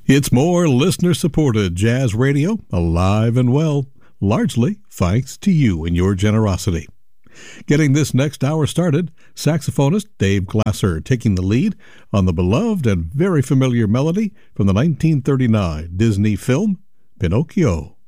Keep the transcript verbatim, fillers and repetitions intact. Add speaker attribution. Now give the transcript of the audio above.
Speaker 1: It's more listener-supported jazz radio, alive and well, largely thanks to you and your generosity. Getting this next hour started, saxophonist Dave Glasser taking the lead on the beloved and very familiar melody from the nineteen thirty-nine Disney film, Pinocchio.